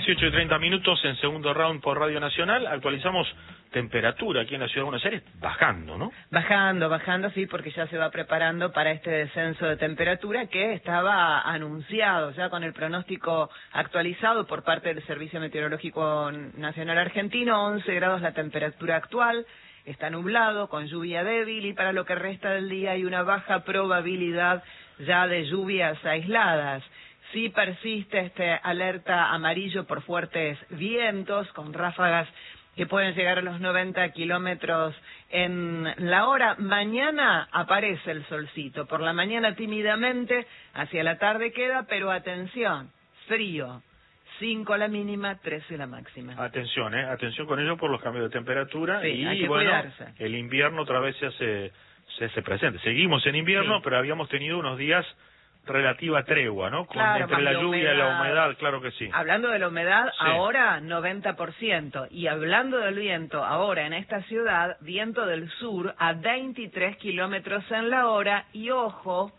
18:30 en segundo round por Radio Nacional. Actualizamos temperatura aquí en la Ciudad de Buenos Aires, bajando, ¿no? Bajando, sí, porque ya se va preparando para este descenso de temperatura que estaba anunciado ya con el pronóstico actualizado por parte del Servicio Meteorológico Nacional Argentino. 11 grados la temperatura actual, está nublado, con lluvia débil, y para lo que resta del día hay una baja probabilidad ya de lluvias aisladas. Sí persiste este alerta amarillo por fuertes vientos, con ráfagas que pueden llegar a los 90 kilómetros en la hora. Mañana aparece el solcito, por la mañana tímidamente, hacia la tarde queda, pero atención, frío. 5 la mínima, 13 la máxima. Atención con ello por los cambios de temperatura. Sí, y hay que bueno, cuidarse. El invierno otra vez se hace presente. Seguimos en invierno, sí, pero habíamos tenido unos días relativa tregua, ¿no? Claro, entre la lluvia y la humedad, claro que sí. Hablando de la humedad, sí, ahora 90%. Y hablando del viento, ahora en esta ciudad, viento del sur a 23 kilómetros en la hora. Y ojo,